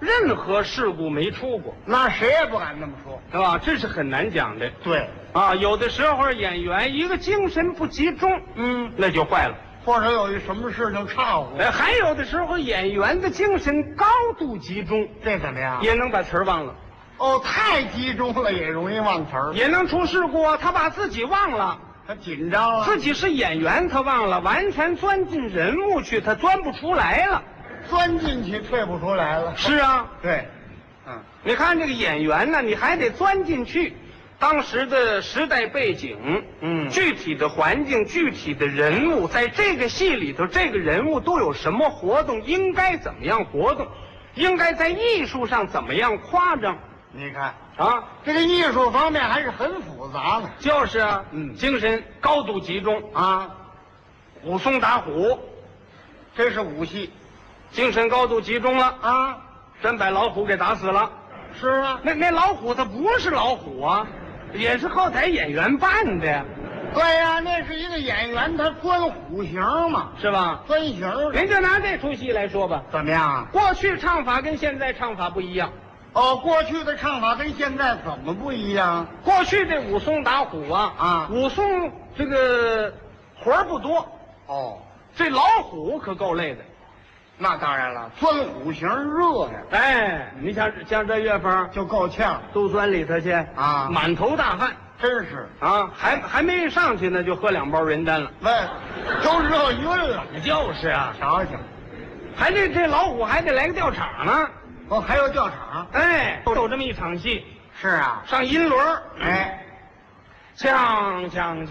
任何事故没出过， 那谁也不敢那么说， 是吧？这是很难讲的。 对， 啊，有的时候演员一个精神不集中，那就坏了。 或者有一什么事情岔乎， 还有的时候演员的精神高度集中， 这怎么样？ 也能把词儿忘了。 哦，太集中了也容易忘词儿， 也能出事故啊！他把自己忘了， 他紧张了， 自己是演员，他忘了，完全钻进人物去，他钻不出来了， 钻进去退不出来了。 是啊， 对， 你看这个演员呢，你还得钻进去，当时的时代背景，具体的环境，具体的人物，在这个戏里头，这个人物都有什么活动，应该怎么样活动，应该在艺术上怎么样夸张。 你看啊， 这个艺术方面还是很复杂的。 就是啊，精神高度集中啊， 武松打虎， 这是武戏， 精神高度集中了啊， 真把老虎给打死了。 是啊， 那老虎它不是老虎啊，也是后台演员扮的呀。 对呀，那是一个演员，他钻虎形嘛， 是吧？ 钻形。 您就拿这出戏来说吧， 怎么样？ 过去唱法跟现在唱法不一样。 哦，过去的唱法跟现在怎么不一样？ 过去这武松打虎啊，武松这个活儿不多， 哦， 这老虎可够累的。 那当然了，钻虎形热呀。 哎，你像这月份就够呛， 都钻里头去啊， 满头大汗， 真是啊，还没上去呢，就喝2包人丹了， 都热晕了。 就是啊， 瞧瞧， 还这老虎还得来个吊场呢。 哦，还有吊场， 哎，有这么一场戏。 是啊， 上银轮， 哎， 锵，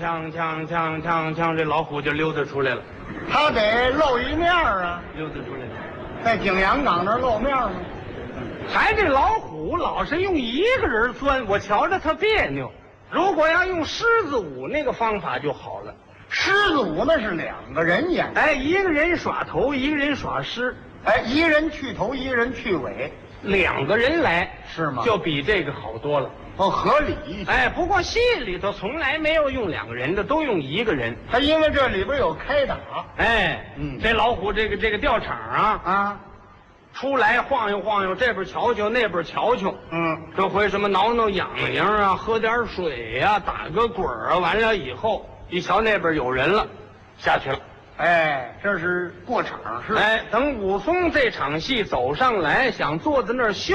这老虎就溜达出来了。 他得露一面啊， 溜达出来了， 在景阳冈那儿露面呢。 还这老虎老是用一个人钻，我瞧着他别扭。如果要用狮子舞那个方法就好了。 狮子舞那是2个人演， 哎，一个人耍头，一个人耍狮。 哎，一个人去头，一个人去尾 ，2个人来是吗？ 就比这个好多了。 哦，合理一些。 哎，不过戏里头从来没有用2个人的，都用1个人。 他因为这里边有开打。 哎，这老虎这个吊场啊，出来晃悠晃悠，这边瞧瞧，那边瞧瞧。这回什么挠挠痒痒啊，喝点水啊，打个滚啊，完了以后一瞧那边有人了，下去了。 哎，这是过场是。 哎，等武松这场戏走上来，想坐在那儿休